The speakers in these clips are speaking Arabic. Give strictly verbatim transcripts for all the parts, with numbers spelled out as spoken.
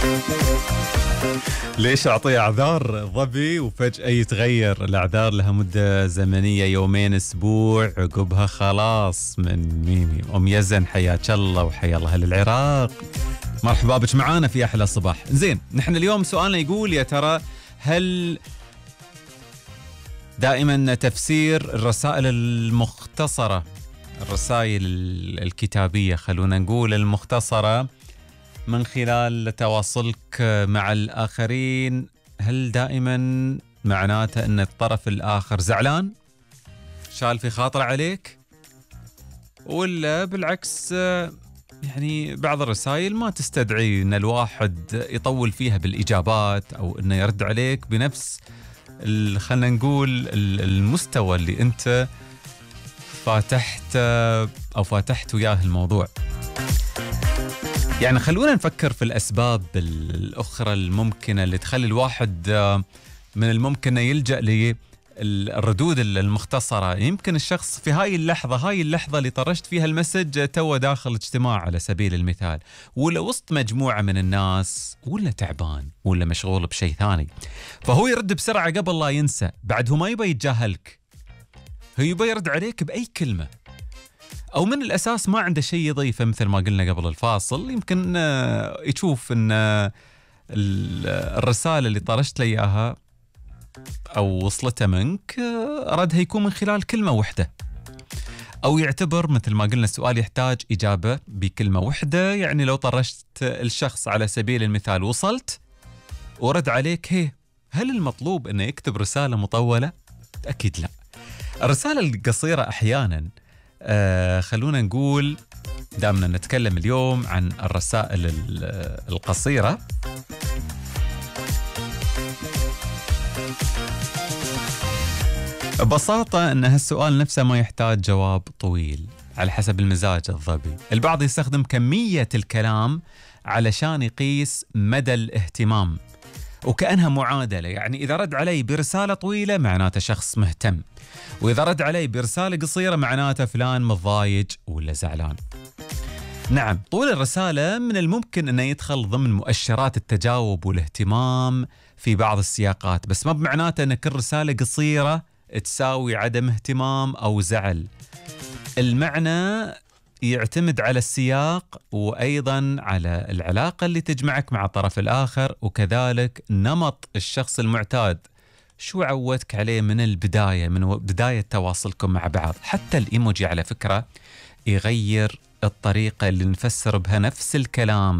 ليش أعطيه أعذار ظبي وفجأة يتغير الأعذار؟ لها مدة زمنية، يومين، أسبوع، عقبها خلاص. من ميمي أم يزن، حياك الله وحيا الله أهل العراق، مرحبا بك معانا في أحلى صباح. زين، نحن اليوم سؤالنا يقول يا ترى هل دائما تفسير الرسائل المختصرة، الرسائل الكتابية خلونا نقول المختصرة من خلال تواصلك مع الآخرين، هل دائما معناته أن الطرف الآخر زعلان شال في خاطر عليك، ولا بالعكس يعني بعض الرسائل ما تستدعي أن الواحد يطول فيها بالإجابات أو أنه يرد عليك بنفس خلنا نقول المستوى اللي أنت فاتحت أو فاتحت وياه الموضوع. يعني خلونا نفكر في الأسباب الأخرى الممكنة اللي تخلي الواحد من الممكن يلجأ للردود المختصرة. يمكن الشخص في هاي اللحظة هاي اللحظة اللي طرشت فيها المسج تو داخل اجتماع على سبيل المثال، ولا وسط مجموعة من الناس، ولا تعبان، ولا مشغول بشيء ثاني، فهو يرد بسرعة قبل لا ينسى. بعد هو ما يبي يتجاهلك، هو يبي يرد عليك بأي كلمة، أو من الأساس ما عنده شيء يضيفه. مثل ما قلنا قبل الفاصل، يمكن يشوف أن الرسالة اللي طرشت لي إياها أو وصلته منك ردها يكون من خلال كلمة واحدة، أو يعتبر مثل ما قلنا السؤال يحتاج إجابة بكلمة واحدة. يعني لو طرشت الشخص على سبيل المثال وصلت ورد عليك، هي هل المطلوب أنه يكتب رسالة مطولة؟ أكيد لا. الرسالة القصيرة أحيانا آه خلونا نقول، دامنا نتكلم اليوم عن الرسائل القصيرة، ببساطة أن هالسؤال نفسه ما يحتاج جواب طويل على حسب المزاج الظبي. البعض يستخدم كمية الكلام علشان يقيس مدى الاهتمام، وكأنها معادلة. يعني إذا رد علي برسالة طويلة معناته شخص مهتم، وإذا رد علي برسالة قصيرة معناته فلان متضايج ولا زعلان. نعم، طول الرسالة من الممكن أنه يدخل ضمن مؤشرات التجاوب والاهتمام في بعض السياقات، بس ما بمعناته أن كل رسالة قصيرة تساوي عدم اهتمام أو زعل. المعنى يعتمد على السياق، وأيضا على العلاقة اللي تجمعك مع الطرف الآخر، وكذلك نمط الشخص المعتاد، شو عودك عليه من البداية، من بداية تواصلكم مع بعض. حتى الإيموجي على فكرة يغير الطريقة اللي نفسر بها نفس الكلام.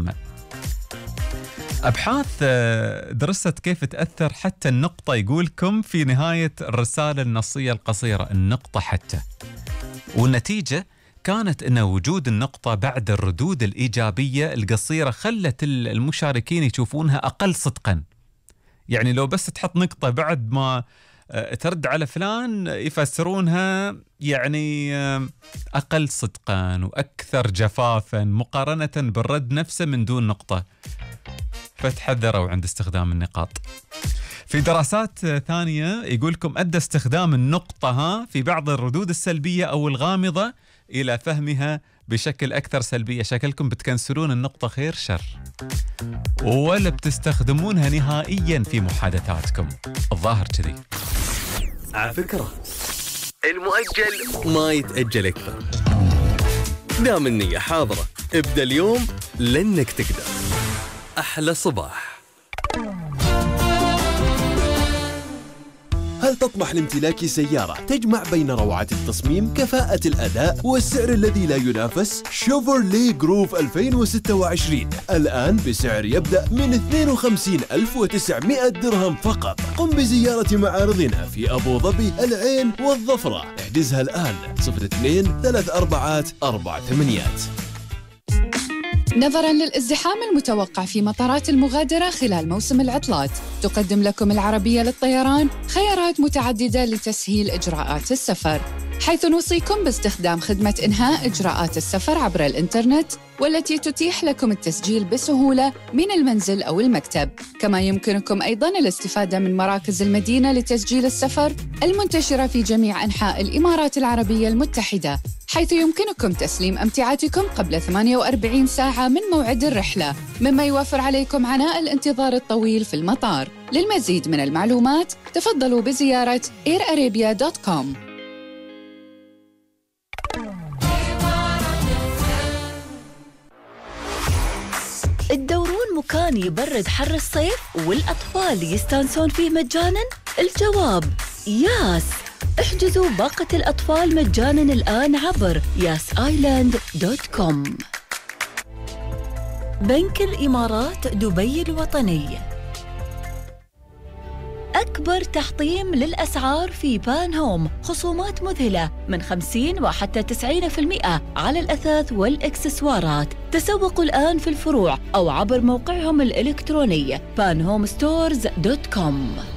أبحاث درست كيف تأثر حتى النقطة، يقولكم في نهاية الرسالة النصية القصيرة، النقطة حتى، والنتيجة كانت أن وجود النقطة بعد الردود الإيجابية القصيرة خلت المشاركين يشوفونها أقل صدقاً. يعني لو بس تحط نقطة بعد ما ترد على فلان يفسرونها يعني أقل صدقاً وأكثر جفافاً مقارنة بالرد نفسه من دون نقطة. فتحذروا عند استخدام النقاط. في دراسات ثانية يقولكم أدى استخدام النقطة ها في بعض الردود السلبية أو الغامضة إلى فهمها بشكل أكثر سلبية. شكلكم بتكنسلون النقطة خير شر، ولا بتستخدمونها نهائيا في محادثاتكم. الظاهر كذي. على فكرة المؤجل ما يتأجل أكثر، دام النية حاضرة ابدأ اليوم لأنك تقدر. أحلى صباح. هل تطمح لامتلاك سيارة تجمع بين روعة التصميم، كفاءة الأداء والسعر الذي لا ينافس؟ شيفروليه جروف ألفين وستة وعشرين الآن بسعر يبدأ من اثنين وخمسين ألف وتسعمائة درهم فقط. قم بزيارة معارضنا في أبو ظبي، العين والظفرة. احجزها الآن صفر اثنين ثلاث أربعات أربع ثمانيات. نظراً للازدحام المتوقع في مطارات المغادرة خلال موسم العطلات، تقدم لكم العربية للطيران خيارات متعددة لتسهيل إجراءات السفر، حيث نوصيكم باستخدام خدمة إنهاء إجراءات السفر عبر الإنترنت، والتي تتيح لكم التسجيل بسهولة من المنزل أو المكتب. كما يمكنكم أيضاً الاستفادة من مراكز المدينة لتسجيل السفر المنتشرة في جميع أنحاء الإمارات العربية المتحدة. حيث يمكنكم تسليم أمتعتكم قبل ثمانية وأربعين ساعة من موعد الرحلة، مما يوفر عليكم عناء الانتظار الطويل في المطار. للمزيد من المعلومات تفضلوا بزيارة اير ارابيا دوت كوم. تدورون مكان يبرد حر الصيف والأطفال يستانسون فيه مجاناً؟ الجواب ياس. احجزوا باقة الأطفال مجاناً الآن عبر ياس آيلاند دوت كوم. بنك الإمارات دبي الوطني. أكبر تحطيم للأسعار في بان هوم، خصومات مذهلة من خمسين وحتى تسعين بالمئة على الأثاث والإكسسوارات. تسوقوا الآن في الفروع أو عبر موقعهم الإلكتروني بان هوم ستورز دوت كوم.